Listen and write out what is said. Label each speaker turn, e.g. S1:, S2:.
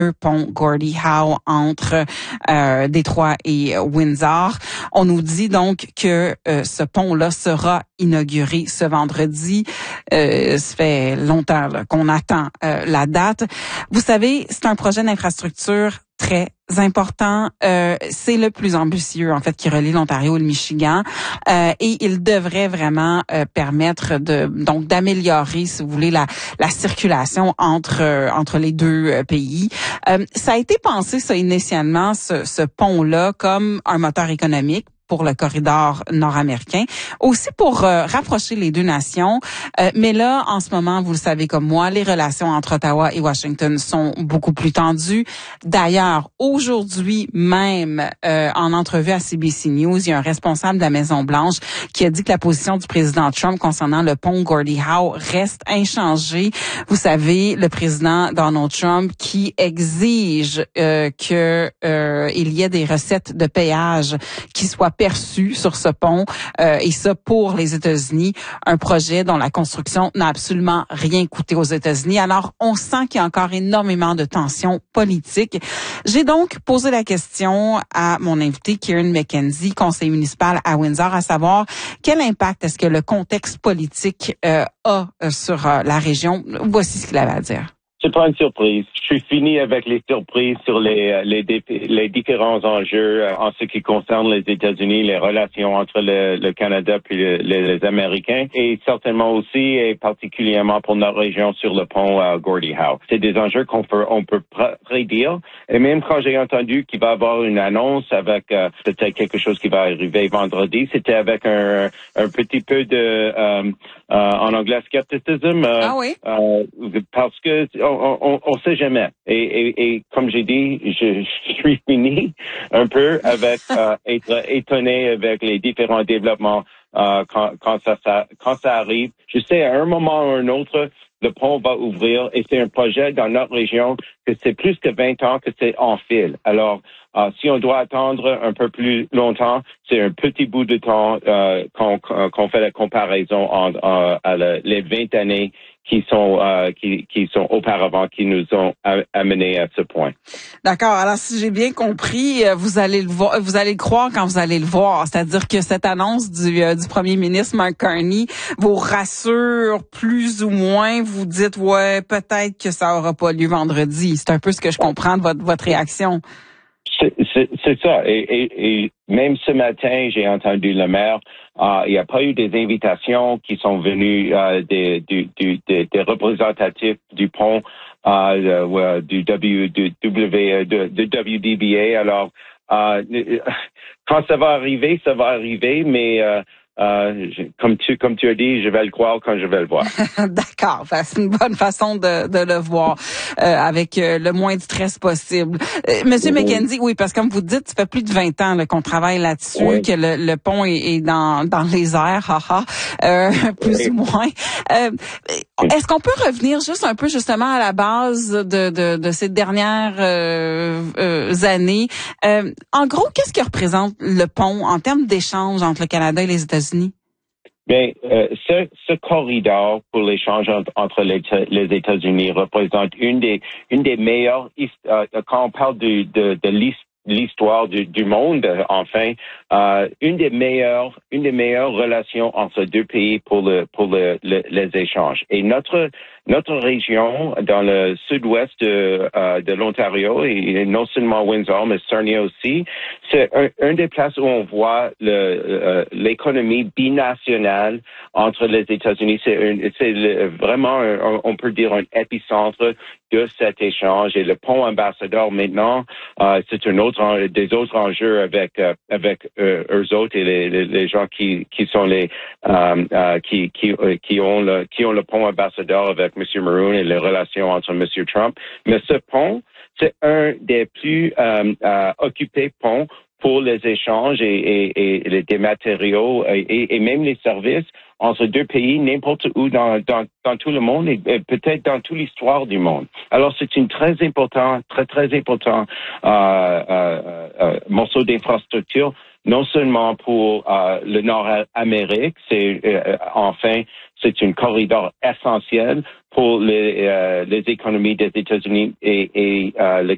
S1: pont Gordie Howe entre Détroit et Windsor. On nous dit donc que ce pont-là sera inauguré ce vendredi. Ça fait longtemps qu'on attend la date. Vous savez, c'est un projet d'infrastructure très important. C'est le plus ambitieux, en fait, qui relie l'Ontario et le Michigan. Et il devrait vraiment permettre d'améliorer, si vous voulez, la circulation entre les deux pays. Ça a été pensé, ça, initialement, ce pont-là, comme un moteur économique pour le corridor nord-américain, aussi pour rapprocher les deux nations. Mais là, en ce moment, vous le savez comme moi, les relations entre Ottawa et Washington sont beaucoup plus tendues. D'ailleurs, aujourd'hui même, en entrevue à CBC News, il y a un responsable de la Maison-Blanche qui a dit que la position du président Trump concernant le pont Gordie Howe reste inchangée. Vous savez, le président Donald Trump qui exige qu'il y ait des recettes de péage qui soient perçu sur ce pont, et ça pour les États-Unis, un projet dont la construction n'a absolument rien coûté aux États-Unis. Alors, on sent qu'il y a encore énormément de tensions politiques. J'ai donc posé la question à mon invité, Kieran McKenzie, conseiller municipal à Windsor, à savoir quel impact est-ce que le contexte politique a sur la région. Voici ce qu'il avait à dire.
S2: C'est pas une surprise. Je suis fini avec les surprises sur les différents enjeux en ce qui concerne les États-Unis, les relations entre le Canada puis les Américains, et certainement aussi et particulièrement pour notre région sur le pont Gordie Howe. C'est des enjeux on peut prédire. Et même quand j'ai entendu qu'il va y avoir une annonce avec peut-être quelque chose qui va arriver vendredi, c'était avec un petit peu de en anglais skepticism.
S1: Ah oui.
S2: Parce que on sait jamais. Et comme j'ai dit, je suis fini un peu avec être étonné avec les différents développements quand ça arrive. Je sais à un moment ou un autre, le pont va ouvrir et c'est un projet dans notre région que c'est plus que 20 ans que c'est en fil. Alors, si on doit attendre un peu plus longtemps, c'est un petit bout de temps qu'on fait la comparaison à les 20 années qui sont auparavant, qui nous ont amenés à ce point.
S1: D'accord. Alors, si j'ai bien compris, vous allez le croire quand vous allez le voir. C'est-à-dire que cette annonce du premier ministre Mark Carney vous rassure plus ou moins. Vous dites, ouais, peut-être que ça aura pas lieu vendredi. C'est un peu ce que je comprends de votre réaction.
S2: C'est ça. Et même ce matin, j'ai entendu le maire. Il n'y a pas eu des invitations qui sont venues des représentatifs du pont du WDBA. Alors, quand ça va arriver, mais comme tu as dit, je vais le croire quand je vais le voir.
S1: D'accord, c'est une bonne façon de le voir avec le moins de stress possible. Monsieur McKenzie, oui, parce que comme vous dites, ça fait plus de 20 ans qu'on travaille là-dessus, oui, que le pont est dans les airs, plus ou moins. Est-ce qu'on peut revenir juste un peu justement à la base de ces dernières années? En gros, qu'est-ce que représente le pont en termes d'échange entre le Canada et les États-Unis?
S2: Bien, ce corridor pour l'échange entre les États-Unis représente une des meilleures, quand on parle de l'histoire du monde, enfin, une des meilleures relations entre deux pays pour les échanges. Et notre région dans le sud-ouest de l'Ontario, et non seulement Windsor, mais Sarnia aussi, c'est un des places où on voit l'économie binationale entre les États-Unis. C'est vraiment, on peut dire, un épicentre de cet échange. Et le pont ambassadeur maintenant, c'est des autres enjeux avec eux autres et les gens qui sont qui ont le pont ambassadeur avec M. Maroon et les relations entre M. Trump. Mais ce pont, c'est un des plus occupés ponts pour les échanges et des matériaux et même les services entre deux pays, n'importe où dans tout le monde et peut-être dans toute l'histoire du monde. Alors, c'est une très important morceau d'infrastructure, non seulement pour le Nord-Amérique, c'est une corridor essentiel pour les économies des États-Unis et le